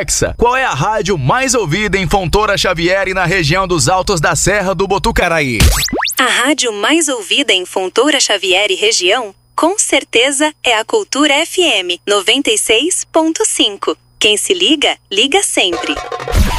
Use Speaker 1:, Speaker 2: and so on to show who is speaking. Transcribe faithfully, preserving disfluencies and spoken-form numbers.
Speaker 1: Hexa, qual é a rádio mais ouvida em Fontoura Xavier e na região dos Altos da Serra do Botucaraí?
Speaker 2: A rádio mais ouvida em Fontoura Xavier e região, com certeza, é a Cultura F M noventa e seis ponto cinco. Quem se liga, liga sempre.